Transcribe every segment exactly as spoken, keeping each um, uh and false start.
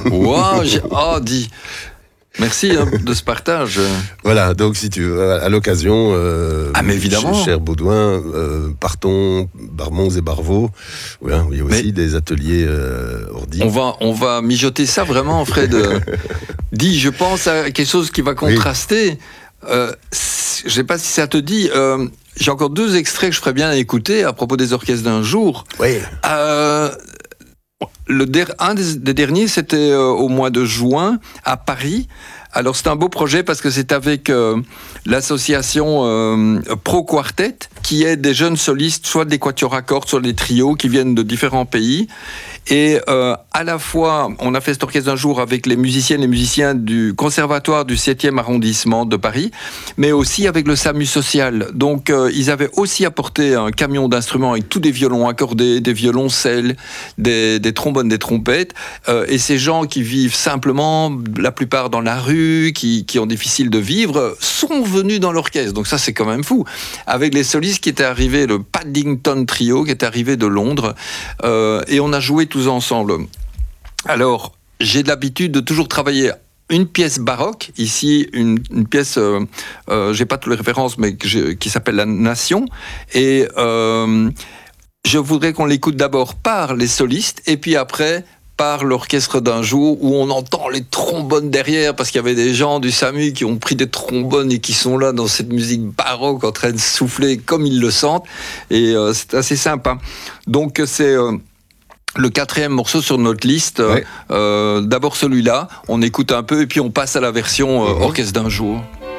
Wow, j'ai... oh, dis. Merci hein, de ce partage. Voilà, donc si tu veux, à l'occasion, euh, ah mais évidemment, cher Baudouin, euh, partons, Barmonts et Barvaux. Ouais, il y a aussi mais des ateliers euh, ordi. On va, on va mijoter ça vraiment, Fred. Dis, je pense à quelque chose qui va contraster. Oui. Euh, je ne sais pas si ça te dit. Euh, j'ai encore deux extraits que je ferais bien à écouter à propos des orchestres d'un jour. Oui. Euh, Le der- un des, des derniers, c'était euh, au mois de juin à Paris. Alors c'est un beau projet parce que c'est avec euh, l'association euh, Pro Quartet qui aide des jeunes solistes, soit des quatuors à cordes, soit des trios qui viennent de différents pays. Et euh, à la fois, on a fait cet orchestre d'un jour avec les musiciennes et musiciens du conservatoire du septième arrondissement de Paris, mais aussi avec le SAMU social. Donc euh, ils avaient aussi apporté un camion d'instruments avec tous des violons accordés, des violoncelles, des, des trombones, des trompettes. Euh, et ces gens qui vivent simplement, la plupart dans la rue, qui, qui ont difficile de vivre, sont venus dans l'orchestre. Donc ça, c'est quand même fou. Avec les solistes qui étaient arrivés, le Paddington Trio qui est arrivé de Londres, euh, et on a joué tous ensemble. Alors, j'ai l'habitude de toujours travailler une pièce baroque, ici une, une pièce, euh, euh, j'ai pas toutes les références, mais que j'ai, qui s'appelle La Nation, et euh, je voudrais qu'on l'écoute d'abord par les solistes, et puis après par l'orchestre d'un jour, où on entend les trombones derrière, parce qu'il y avait des gens du SAMU qui ont pris des trombones et qui sont là dans cette musique baroque en train de souffler comme ils le sentent, et euh, c'est assez sympa. Donc c'est euh, le quatrième morceau sur notre liste. Ouais. Euh, d'abord celui-là, on écoute un peu, et puis on passe à la version euh, mmh. orchestre d'un jour.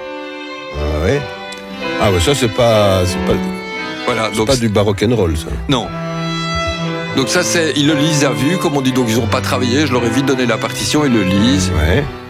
Ah ouais. Ah ouais, ça c'est pas, c'est pas, voilà, c'est donc pas c'est... du baroque and roll, ça. Non. Donc ça, c'est, ils le lisent à vue, comme on dit, donc ils n'ont pas travaillé, je leur ai vite donné la partition, ils le lisent. Ouais.